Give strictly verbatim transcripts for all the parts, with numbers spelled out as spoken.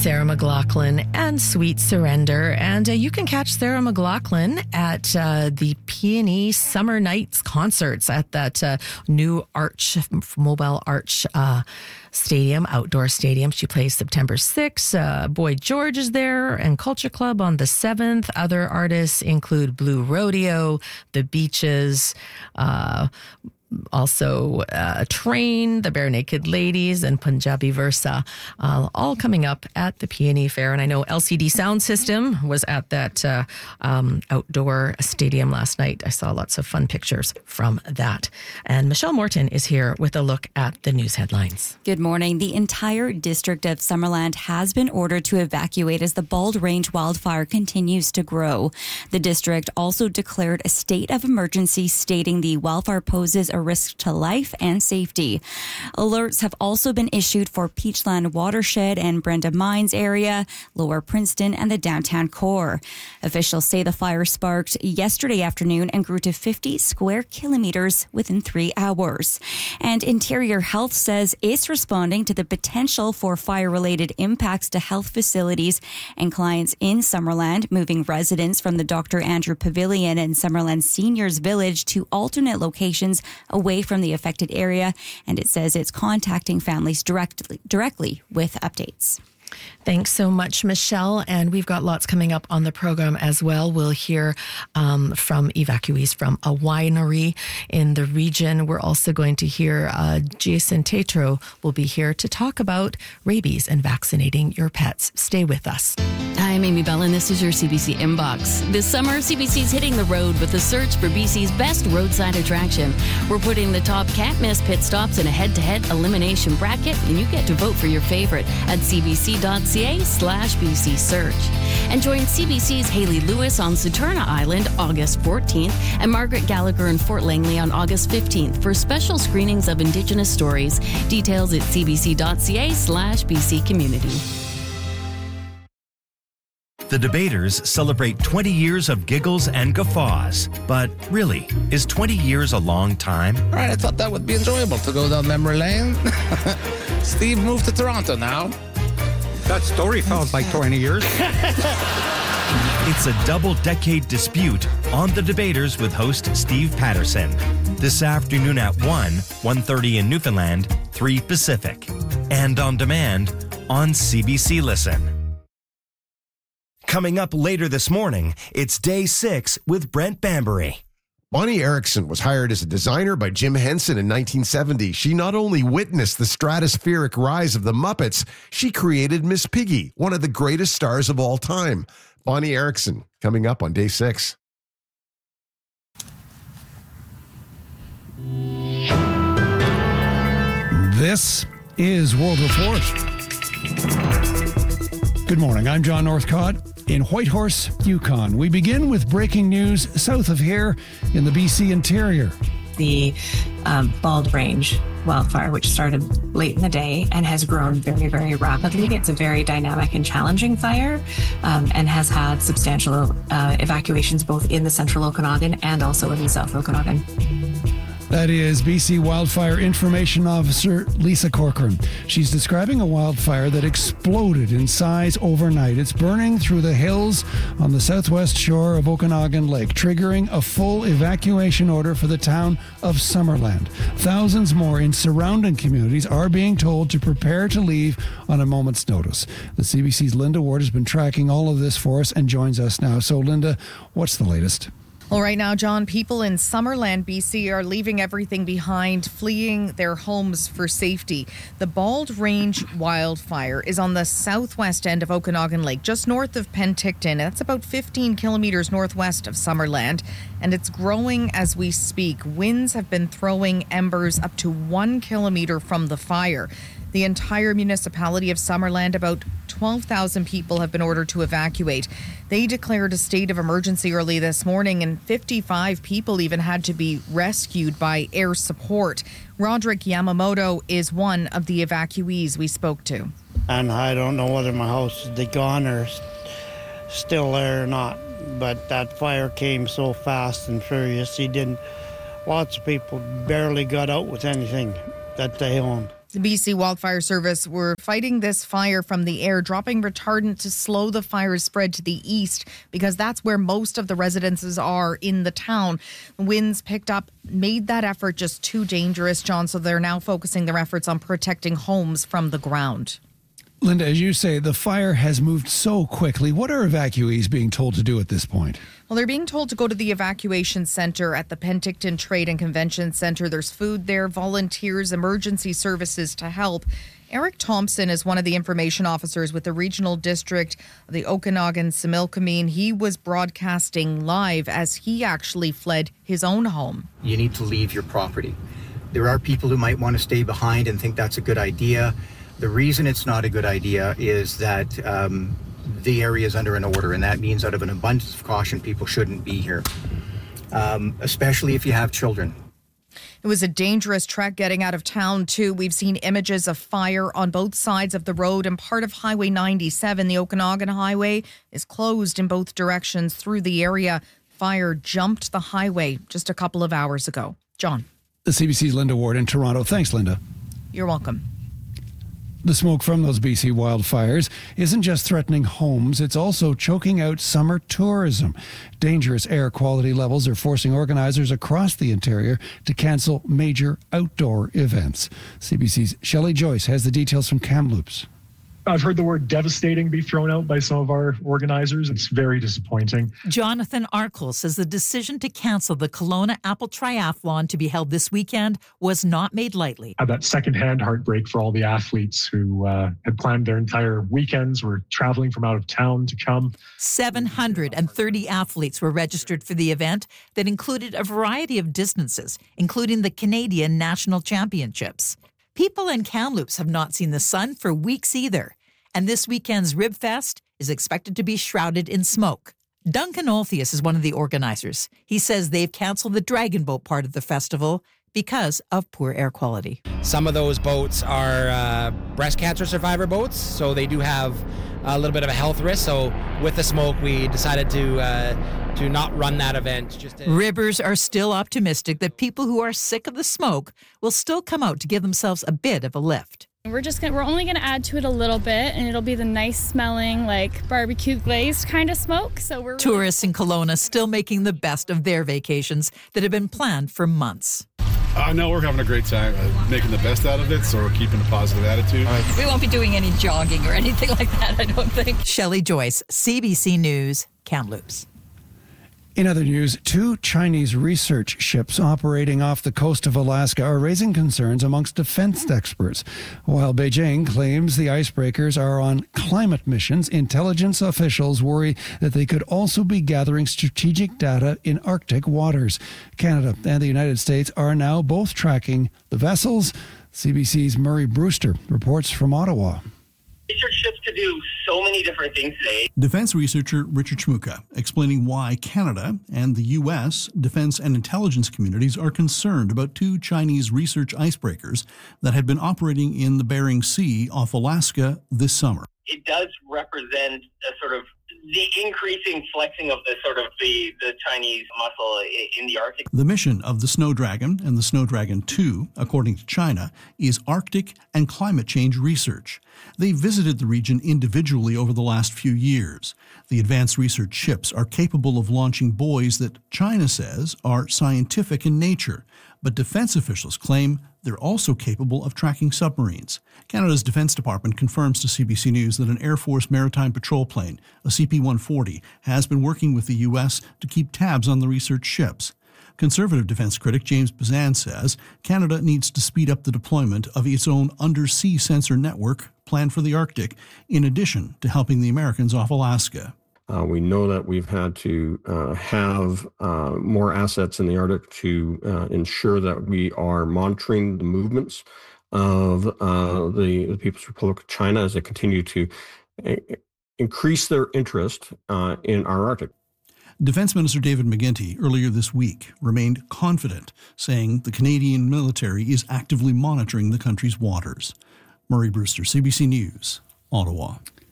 Sarah McLachlan and Sweet Surrender. And uh, you can catch Sarah McLachlan at uh, the Peony Summer Nights concerts at that uh, new Arch, Mobile Arch uh, Stadium, outdoor stadium. She plays September sixth. Uh, Boy George is there and Culture Club on the seventh. Other artists include Blue Rodeo, The Beaches, uh, also uh, Train, the Bare Naked Ladies, and Punjabi Versa, uh, all coming up at the Peony Fair. And I know L C D Sound System was at that uh, um, outdoor stadium last night. I saw lots of fun pictures from that. And Michelle Morton is here with a look at the news headlines. Good morning. The entire district of Summerland has been ordered to evacuate as the Bald Range wildfire continues to grow. The district also declared a state of emergency, stating the wildfire poses a risk to life and safety. Alerts have also been issued for Peachland Watershed and Brenda Mines area, Lower Princeton, and the downtown core. Officials say the fire sparked yesterday afternoon and grew to fifty square kilometers within three hours. And Interior Health says it's responding to the potential for fire-related impacts to health facilities and clients in Summerland, moving residents from the Doctor Andrew Pavilion and Summerland Seniors Village to alternate locations away from the affected area, and it says it's contacting families directly directly with updates. Thanks so much, Michelle. And we've got lots coming up on the program as well. We'll hear um, from evacuees from a winery in the region. We're also going to hear uh, Jason Tetro will be here to talk about rabies and vaccinating your pets. Stay with us. Hi, I'm Amy Bell, and this is your C B C Inbox. This summer, C B C's hitting the road with the search for B C's best roadside attraction. We're putting the top can't-miss pit stops in a head-to-head elimination bracket, and you get to vote for your favorite at cbc.ca slash BC Search. And join C B C's Haley Lewis on Saturna Island August fourteenth and Margaret Gallagher in Fort Langley on August fifteenth for special screenings of Indigenous stories. Details at cbc.ca slash BC Community. The Debaters celebrate twenty years of giggles and guffaws. But really, is twenty years a long time? All right, I thought that would be enjoyable to go down memory lane. Steve moved to Toronto now. That story felt like twenty years. It's a double-decade dispute on The Debaters with host Steve Patterson. This afternoon at one, one thirty in Newfoundland, three Pacific. And on demand on C B C Listen. Coming up later this morning, it's Day six with Brent Bambury. Bonnie Erickson was hired as a designer by Jim Henson in nineteen seventy. She not only witnessed the stratospheric rise of the Muppets, she created Miss Piggy, one of the greatest stars of all time. Bonnie Erickson, coming up on Day six. This is World Report. Good morning, I'm John Northcott in Whitehorse, Yukon. We begin with breaking news south of here in the B C interior. The um, Bald Range wildfire, which started late in the day and has grown very, very rapidly. It's a very dynamic and challenging fire um, and has had substantial uh, evacuations both in the central Okanagan and also in the south Okanagan. That is B C Wildfire Information Officer Lisa Corcoran. She's describing a wildfire that exploded in size overnight. It's burning through the hills on the southwest shore of Okanagan Lake, triggering a full evacuation order for the town of Summerland. Thousands more in surrounding communities are being told to prepare to leave on a moment's notice. The C B C's Linda Ward has been tracking all of this for us and joins us now. So, Linda, what's the latest? Well, right now, John, people in Summerland, B C are leaving everything behind, fleeing their homes for safety. The Bald Range wildfire is on the southwest end of Okanagan Lake, just north of Penticton. That's about fifteen kilometers northwest of Summerland, and it's growing as we speak. Winds have been throwing embers up to one kilometer from the fire. The entire municipality of Summerland, about twelve thousand people have been ordered to evacuate. They declared a state of emergency early this morning, and fifty-five people even had to be rescued by air support. Roderick Yamamoto is one of the evacuees we spoke to. And I don't know whether my house is gone or still there or not, but that fire came so fast and furious. He didn't. Lots of people barely got out with anything that they owned. The B C Wildfire Service were fighting this fire from the air, dropping retardant to slow the fire's spread to the east because that's where most of the residences are in the town. Winds picked up, made that effort just too dangerous, John, so they're now focusing their efforts on protecting homes from the ground. Linda, as you say, the fire has moved so quickly. What are evacuees being told to do at this point? Well, they're being told to go to the evacuation center at the Penticton Trade and Convention Center. There's food there, volunteers, emergency services to help. Eric Thompson is one of the information officers with the regional district of the Okanagan-Similkameen. He was broadcasting live as he actually fled his own home. You need to leave your property. There are people who might want to stay behind and think that's a good idea. The reason it's not a good idea is that um, the area is under an order, and that means out of an abundance of caution, people shouldn't be here, um, especially if you have children. It was a dangerous trek getting out of town, too. We've seen images of fire on both sides of the road, and part of Highway ninety-seven, the Okanagan Highway, is closed in both directions through the area. Fire jumped the highway just a couple of hours ago. John. The C B C's Linda Ward in Toronto. Thanks, Linda. You're welcome. The smoke from those B C wildfires isn't just threatening homes, it's also choking out summer tourism. Dangerous air quality levels are forcing organizers across the interior to cancel major outdoor events. C B C's Shelley Joyce has the details from Kamloops. I've heard the word devastating be thrown out by some of our organizers. It's very disappointing. Jonathan Arkle says the decision to cancel the Kelowna Apple Triathlon to be held this weekend was not made lightly. I had that secondhand heartbreak for all the athletes who uh, had planned their entire weekends, were traveling from out of town to come. seven hundred thirty athletes were registered for the event that included a variety of distances, including the Canadian National Championships. People in Kamloops have not seen the sun for weeks either, and this weekend's Rib Fest is expected to be shrouded in smoke. Duncan Olthius is one of the organizers. He says they've canceled the Dragon Boat part of the festival because of poor air quality. Some of those boats are uh, breast cancer survivor boats, so they do have a little bit of a health risk. So with the smoke, we decided to uh, to not run that event. Just to- Ribbers are still optimistic that people who are sick of the smoke will still come out to give themselves a bit of a lift. We're just gonna, we're only going to add to it a little bit, and it'll be the nice smelling, like barbecue glazed kind of smoke. So we're Tourists in Kelowna still making the best of their vacations that have been planned for months. Uh, no, we're having a great time, uh, making the best out of it, so we're keeping a positive attitude. We won't be doing any jogging or anything like that, I don't think. Shelley Joyce, C B C News, Kamloops. In other news, two Chinese research ships operating off the coast of Alaska are raising concerns amongst defense experts. While Beijing claims the icebreakers are on climate missions, intelligence officials worry that they could also be gathering strategic data in Arctic waters. Canada and the United States are now both tracking the vessels. C B C's Murray Brewster reports from Ottawa. Research ships could do so many different things today. Defense researcher Richard Shmuka explaining why Canada and the U S defense and intelligence communities are concerned about two Chinese research icebreakers that had been operating in the Bering Sea off Alaska this summer. It does represent a sort of the increasing flexing of the sort of the, the Chinese muscle in the Arctic. The mission of the Snow Dragon and the Snow Dragon two, according to China, is Arctic and climate change research. They visited the region individually over the last few years. The advanced research ships are capable of launching buoys that China says are scientific in nature, but defense officials claim they're also capable of tracking submarines. Canada's Defense Department confirms to C B C News that an Air Force maritime patrol plane, a C P one forty, has been working with the U S to keep tabs on the research ships. Conservative defense critic James Bazan says Canada needs to speed up the deployment of its own undersea sensor network planned for the Arctic, in addition to helping the Americans off Alaska. Uh, we know that we've had to uh, have uh, more assets in the Arctic to uh, ensure that we are monitoring the movements of uh, the, the People's Republic of China as they continue to uh, increase their interest uh, in our Arctic. Defense Minister David McGuinty earlier this week remained confident, saying the Canadian military is actively monitoring the country's waters. Murray Brewster, C B C News, Ottawa.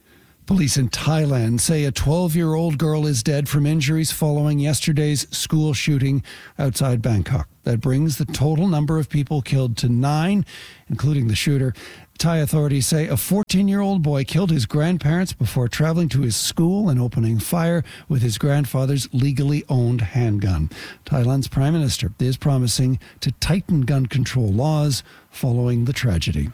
Police in Thailand say a twelve-year-old girl is dead from injuries following yesterday's school shooting outside Bangkok. That brings the total number of people killed to nine, including the shooter. Thai authorities say a fourteen-year-old boy killed his grandparents before traveling to his school and opening fire with his grandfather's legally owned handgun. Thailand's prime minister is promising to tighten gun control laws following the tragedy.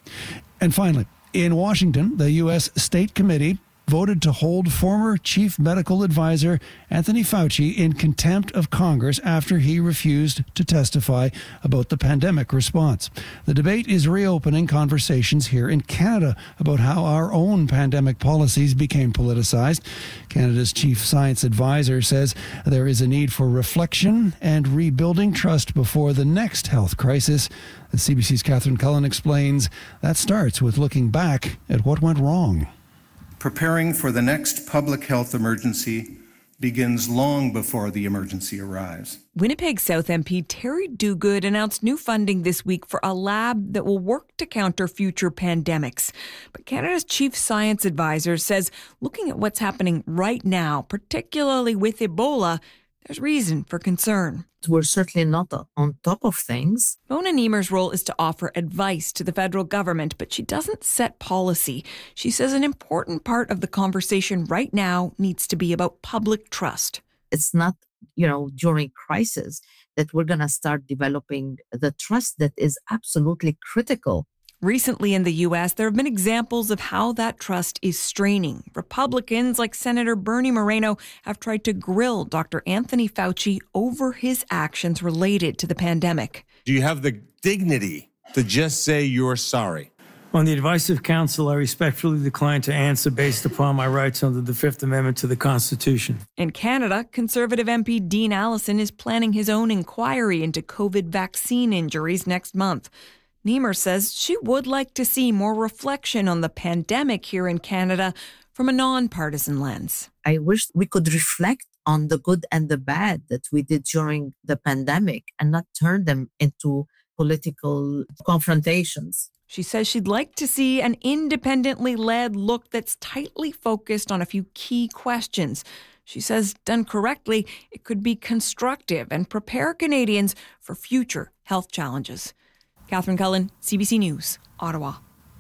And finally, in Washington, the U S State Committee voted to hold former chief medical advisor Anthony Fauci in contempt of Congress after he refused to testify about the pandemic response. The debate is reopening conversations here in Canada about how our own pandemic policies became politicized. Canada's chief science advisor says there is a need for reflection and rebuilding trust before the next health crisis. The C B C's Catherine Cullen explains that starts with looking back at what went wrong. Preparing for the next public health emergency begins long before the emergency arrives. Winnipeg South M P Terry Duguid announced new funding this week for a lab that will work to counter future pandemics. But Canada's chief science advisor says looking at what's happening right now, particularly with Ebola, there's reason for concern. We're certainly not on top of things. Mona Niemer's role is to offer advice to the federal government, but she doesn't set policy. She says an important part of the conversation right now needs to be about public trust. It's not, you know, during crisis that we're going to start developing the trust that is absolutely critical. Recently in the U S, there have been examples of how that trust is straining. Republicans like Senator Bernie Moreno have tried to grill Doctor Anthony Fauci over his actions related to the pandemic. Do you have the dignity to just say you're sorry? On the advice of counsel, I respectfully decline to answer based upon my rights under the Fifth Amendment to the Constitution. In Canada, Conservative M P Dean Allison is planning his own inquiry into COVID vaccine injuries next month. Niemer says she would like to see more reflection on the pandemic here in Canada from a nonpartisan lens. I wish we could reflect on the good and the bad that we did during the pandemic and not turn them into political confrontations. She says she'd like to see an independently led look that's tightly focused on a few key questions. She says, done correctly, it could be constructive and prepare Canadians for future health challenges. Catherine Cullen, C B C News, Ottawa.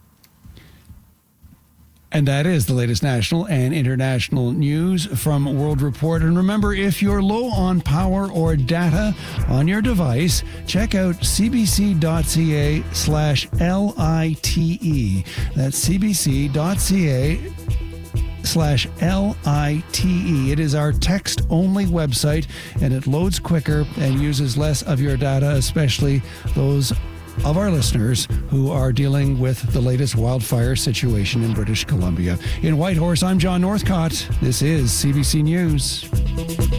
And that is the latest national and international news from World Report. And remember, if you're low on power or data on your device, check out cbc.ca slash L-I-T-E. That's cbc.ca slash L-I-T-E. It is our text-only website, and it loads quicker and uses less of your data, especially those of our listeners who are dealing with the latest wildfire situation in British Columbia. In Whitehorse, I'm John Northcott. This is C B C News.